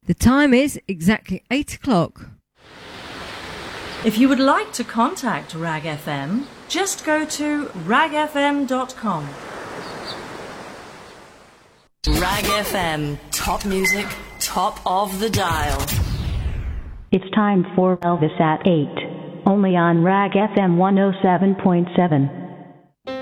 The time is exactly 8 o'clock. If you would like to contact RAG FM, just go to ragfm.com. RAG FM, top music, top of the dial. It's time for Elvis at 8, only on RAG FM 107.7.